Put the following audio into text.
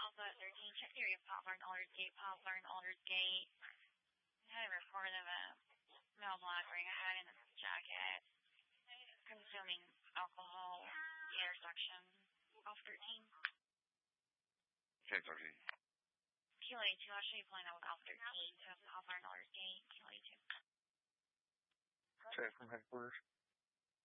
Alpha 13, check the area of Poplar and Alders Gate. Poplar and Alders Gate. I had a report of a male black wearing a hat and a jacket consuming alcohol at the intersection. Off 13. Okay, 13. QA2, I'll show you pulling out with Alpha 13, so Poplar and Alders Gate, QA2. Check from headquarters.